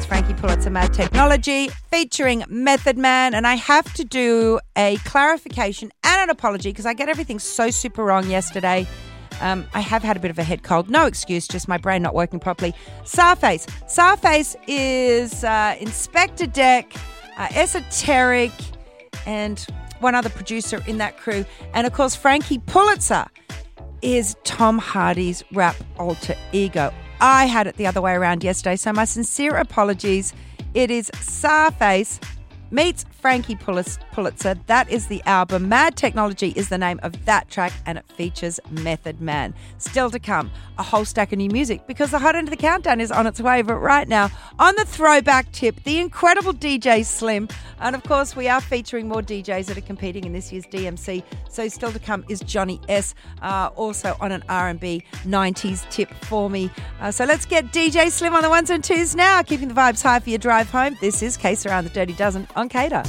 Frankie Pulitzer Mad Technology featuring Method Man. And I have to do a clarification and an apology because I get everything so super wrong yesterday. I have had a bit of a head cold. No excuse, just my brain not working properly. Sarface. Sarface is Inspector Deck, Esoteric, and one other producer in that crew. And, of course, Frankie Pulitzer is Tom Hardy's rap alter ego. I had it the other way around yesterday, so my sincere apologies. It is Sarface meets Frankie Pulitzer. That is the album. Mad Technology is the name of that track, and it features Method Man. Still to come, a whole stack of new music because the hot end of the countdown is on its way. But right now, on the throwback tip, the incredible DJ Slim. And of course, we are featuring more DJs that are competing in this year's DMC. So still to come is Johnny S, also on an R&B 90s tip for me. So let's get DJ Slim on the ones and twos now, keeping the vibes high for your drive home. This is Case Around the Dirty Dozen on Cater.